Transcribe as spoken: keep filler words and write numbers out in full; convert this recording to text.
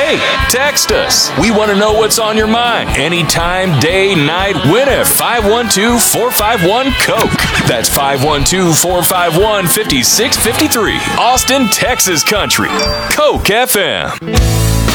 Hey, text us. We want to know what's on your mind. Anytime, day, night, win at five one two, four five one, COKE. That's five one two, four five one, five six five three. Austin, Texas country. COKE F M.